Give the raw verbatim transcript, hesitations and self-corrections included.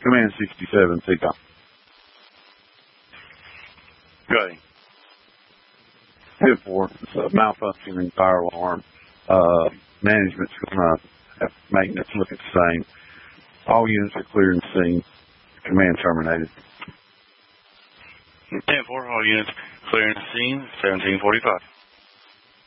Command sixty-seven, T COM. Go ahead. ten four, it's a malfunctioning fire alarm. Uh, management's going to have maintenance look at the same. All units are clearing the scene. Command terminated. ten four, all units clearing the scene, seventeen forty-five.